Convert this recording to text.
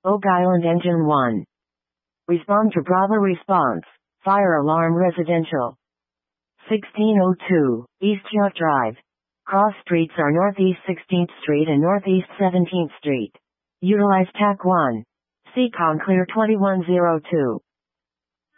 Oak Island Engine 1. Respond to Bravo response. Fire alarm residential. 1602, East Yacht Drive. Cross streets are Northeast 16th Street and Northeast 17th Street. Utilize TAC 1. Seacon Clear 2102.